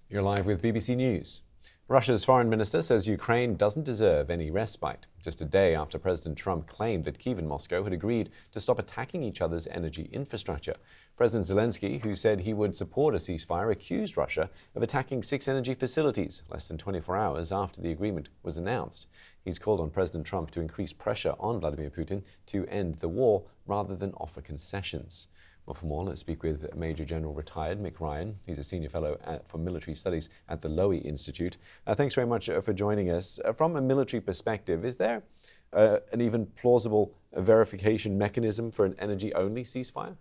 You're live with BBC News. Russia's foreign minister says Ukraine doesn't deserve any respite, just a day after President Trump claimed that Kyiv and Moscow had agreed to stop attacking each other's energy infrastructure. President Zelensky, who said he would support a ceasefire, accused Russia of attacking 6 energy facilities less than 24 hours after the agreement was announced. He's called on President Trump to increase pressure on Vladimir Putin to end the war rather than offer concessions. Well, for more, let's speak with Major General retired Mick Ryan. He's a senior fellow for military studies at the Lowy Institute. Thanks very much for joining us. From a military perspective, is there an even plausible verification mechanism for an energy-only ceasefire?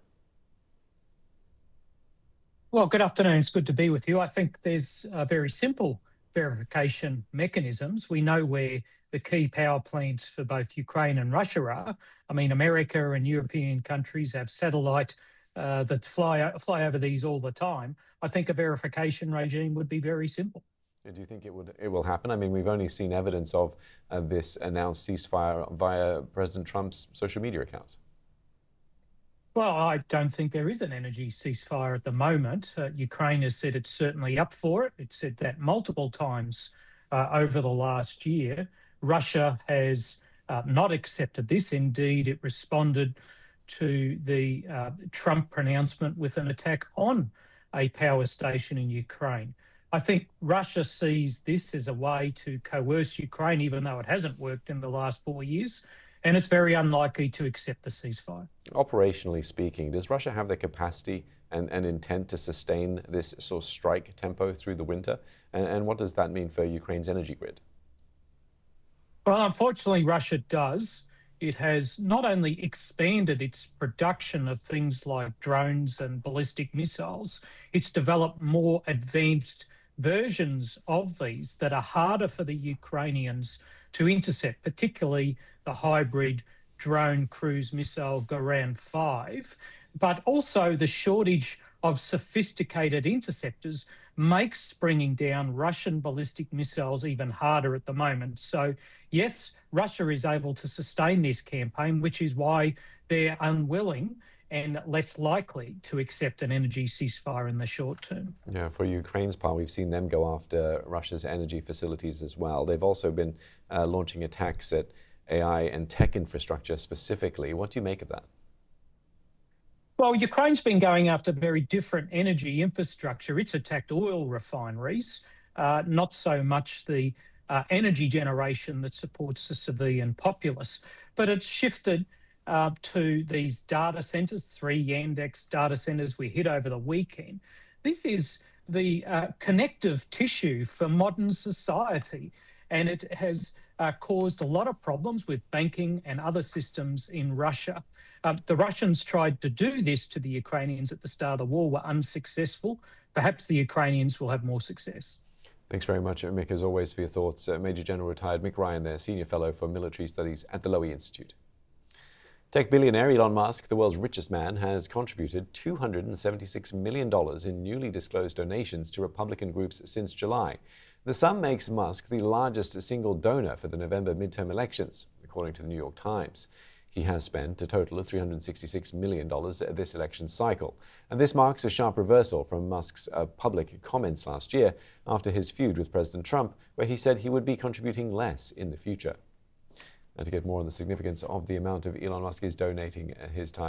Well, good afternoon. It's good to be with you. I think there's very simple verification mechanisms. We know where the key power plants for both Ukraine and Russia are. I mean, America and European countries have satellite that fly over these all the time. I think a verification regime would be very simple. Do you think it will happen? I mean, we've only seen evidence of this announced ceasefire via President Trump's social media accounts. Well, I don't think there is an energy ceasefire at the moment. Ukraine has said it's certainly up for it. It said that multiple times over the last year. Russia has not accepted this. Indeed, it responded to the Trump pronouncement with an attack on a power station in Ukraine. I think Russia sees this as a way to coerce Ukraine, even though it hasn't worked in the last 4 years, and it's very unlikely to accept the ceasefire. Operationally speaking, does Russia have the capacity and intent to sustain this sort of strike tempo through the winter? And what does that mean for Ukraine's energy grid? Well, unfortunately, Russia does. It has not only expanded its production of things like drones and ballistic missiles, it's developed more advanced versions of these that are harder for the Ukrainians to intercept, particularly the hybrid drone cruise missile Goran 5. But also the shortage of sophisticated interceptors makes bringing down Russian ballistic missiles even harder at the moment. So, yes, Russia is able to sustain this campaign, which is why they're unwilling and less likely to accept an energy ceasefire in the short term. Yeah, for Ukraine's part, we've seen them go after Russia's energy facilities as well. They've also been launching attacks at AI and tech infrastructure specifically. What do you make of that? Well, Ukraine's been going after very different energy infrastructure. It's attacked oil refineries, not so much the energy generation that supports the civilian populace, but it's shifted to these data centres, 3 Yandex data centres we hit over the weekend. This is the connective tissue for modern society, and it has caused a lot of problems with banking and other systems in Russia. The Russians tried to do this to the Ukrainians at the start of the war, were unsuccessful. Perhaps the Ukrainians will have more success. Thanks very much, Mick, as always, for your thoughts. Major General retired Mick Ryan there, Senior Fellow for Military Studies at the Lowy Institute. Tech billionaire Elon Musk, the world's richest man, has contributed $276 million in newly disclosed donations to Republican groups since July. The sum makes Musk the largest single donor for the November midterm elections, according to the New York Times. He has spent a total of $366 million this election cycle. And this marks a sharp reversal from Musk's public comments last year after his feud with President Trump, where he said he would be contributing less in the future. And to get more on the significance of the amount of Elon Musk is donating his time